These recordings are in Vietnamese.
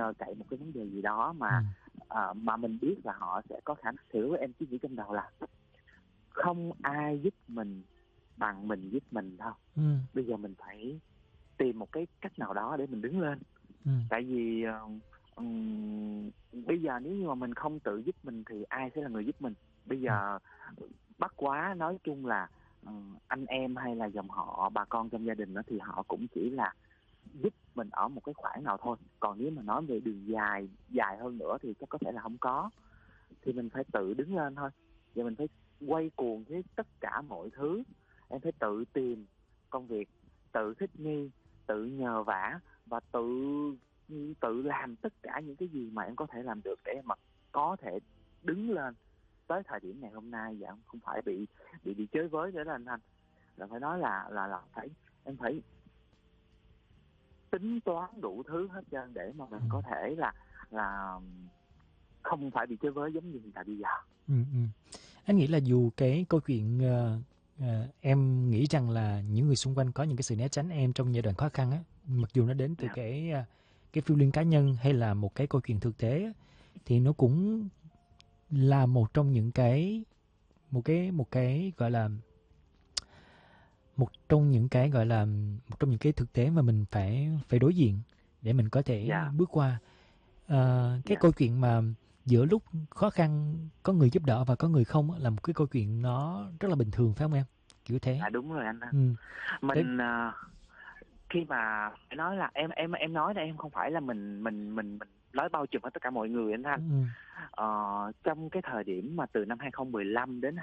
nhờ cậy một cái vấn đề gì đó mà mình biết là họ sẽ có khả năng. Thì lúc đó em chỉ nghĩ trong đầu là không ai giúp mình bằng mình giúp mình đâu. Bây giờ mình phải tìm một cái cách nào đó để mình đứng lên. Tại vì bây giờ nếu như mà mình không tự giúp mình thì ai sẽ là người giúp mình? Bây giờ bắt quá nói chung là anh em hay là dòng họ, bà con trong gia đình đó, thì họ cũng chỉ là giúp mình ở một cái khoảng nào thôi. Còn nếu mà nói về đường dài hơn nữa thì chắc có thể là không có. Thì mình phải tự đứng lên thôi. Và mình phải quay cuồng với tất cả mọi thứ. Em phải tự tìm công việc, tự thích nghi, tự nhờ vả và tự làm tất cả những cái gì mà em có thể làm được để mà có thể đứng lên tới thời điểm ngày hôm nay. Và không phải bị chơi với nữa đó anh Thanh. Là phải nói là em phải tính toán đủ thứ hết trơn để mà mình có thể là không phải bị chơi với giống như hiện tại bây giờ. Anh nghĩ là dù cái câu chuyện em nghĩ rằng là những người xung quanh có những cái sự né tránh em trong giai đoạn khó khăn á, mặc dù nó đến từ cái feeling cá nhân hay là một cái câu chuyện thực tế á, thì nó cũng là một trong những cái thực tế mà mình phải đối diện để mình có thể bước qua. Câu chuyện mà giữa lúc khó khăn có người giúp đỡ và có người không là một cái câu chuyện nó rất là bình thường, phải không em? Kiểu thế. Đúng rồi anh. Mình khi mà phải nói là em nói đây, em không phải là mình nói bao trùm hết tất cả mọi người anh Thanh. Trong cái thời điểm mà từ năm 2015 đến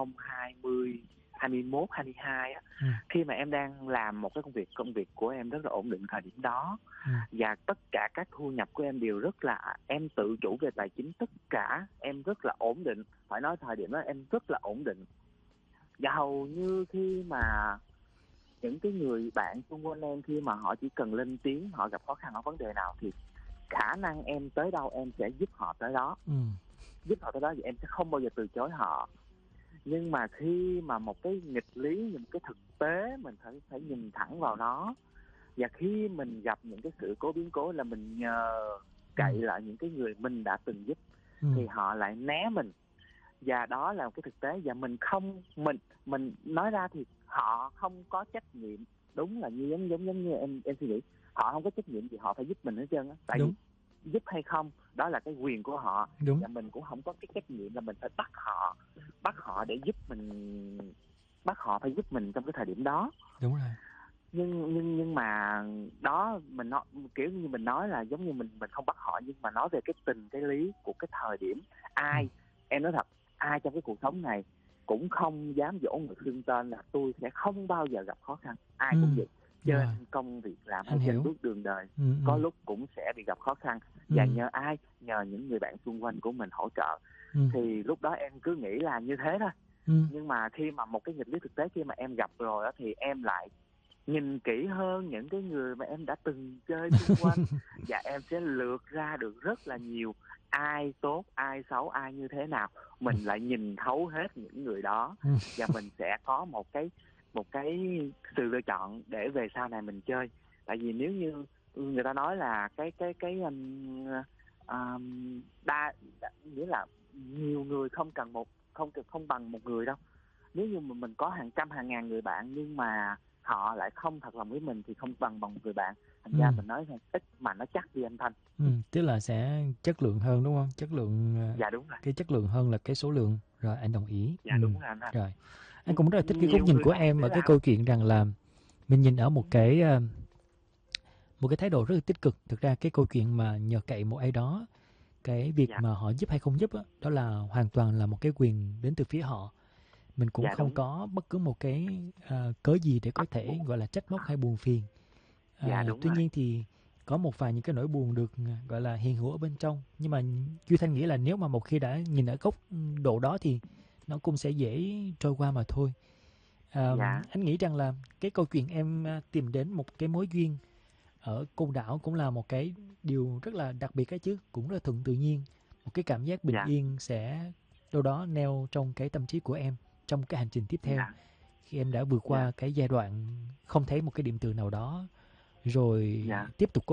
2020, 21, 22 á, khi mà em đang làm một cái công việc của em rất là ổn định thời điểm đó, và tất cả các thu nhập của em đều rất là, em tự chủ về tài chính, tất cả em rất là ổn định. Phải nói thời điểm đó em rất là ổn định. Và hầu như khi mà những cái người bạn xung quanh em, khi mà họ chỉ cần lên tiếng, họ gặp khó khăn ở vấn đề nào thì khả năng em tới đâu em sẽ giúp họ tới đó. Giúp họ tới đó thì em sẽ không bao giờ từ chối họ. Nhưng mà khi mà một cái nghịch lý, một cái thực tế mình phải nhìn thẳng vào nó, và khi mình gặp những cái sự cố biến cố là mình nhờ cậy lại những cái người mình đã từng giúp, thì họ lại né mình. Và đó là một cái thực tế. Và mình nói ra thì họ không có trách nhiệm. Đúng là giống như em suy nghĩ, họ không có trách nhiệm thì họ phải giúp mình hết trơn á. Tại vì giúp hay không đó là cái quyền của họ. Và mình cũng không có cái trách nhiệm là mình phải bắt họ để giúp mình, bắt họ phải giúp mình trong cái thời điểm đó. Đúng rồi. Nhưng mà đó, mình nói kiểu như mình nói là giống như mình không bắt họ, nhưng mà nói về cái tình cái lý của cái thời điểm. Em nói thật, ai trong cái cuộc sống này cũng không dám vỗ ngực xưng tên là tôi sẽ không bao giờ gặp khó khăn. Ai cũng vậy. Trên công việc làm hay trên bước đường đời, có lúc cũng sẽ bị gặp khó khăn. Và nhờ ai? Nhờ những người bạn xung quanh của mình hỗ trợ. Thì lúc đó em cứ nghĩ là như thế thôi. Nhưng mà khi mà một cái nghịch lý thực tế, khi mà em gặp rồi đó, thì em lại nhìn kỹ hơn những cái người mà em đã từng chơi xung quanh. Và em sẽ lược ra được rất là nhiều ai tốt, ai xấu, ai như thế nào. Mình lại nhìn thấu hết những người đó. Và mình sẽ có một cái sự lựa chọn để về sau này mình chơi. Tại vì nếu như người ta nói là nghĩa là nhiều người không bằng một người đâu. Nếu như mà mình có hàng trăm hàng ngàn người bạn nhưng mà họ lại không thật lòng với mình thì không bằng một người bạn. Thành ra mình nói ít mà nó chắc đi anh Thanh. Tức là sẽ chất lượng hơn đúng không? Chất lượng. Dạ đúng rồi. Cái chất lượng hơn là cái số lượng. Rồi anh đồng ý. Dạ đúng rồi anh. Rồi. Anh cũng rất là thích cái góc nhìn của em ở cái câu chuyện rằng là mình nhìn ở một cái thái độ rất là tích cực. Thực ra cái câu chuyện mà nhờ cậy một ai đó, cái việc mà họ giúp hay không giúp đó là hoàn toàn là một cái quyền đến từ phía họ. Mình cũng không có bất cứ một cái cớ gì để có thể gọi là trách móc hay buồn phiền. Tuy nhiên thì có một vài những cái nỗi buồn được gọi là hiện hữu ở bên trong. Nhưng mà Duy Thanh nghĩ là nếu mà một khi đã nhìn ở góc độ đó thì nó cũng sẽ dễ trôi qua mà thôi. Anh nghĩ rằng là cái câu chuyện em tìm đến một cái mối duyên ở Côn Đảo cũng là một cái điều rất là đặc biệt ấy chứ. Cũng rất là thuận tự nhiên. Một cái cảm giác bình yên sẽ đâu đó neo trong cái tâm trí của em trong cái hành trình tiếp theo. Khi em đã vượt qua cái giai đoạn không thấy một cái điểm tựa nào đó, rồi tiếp tục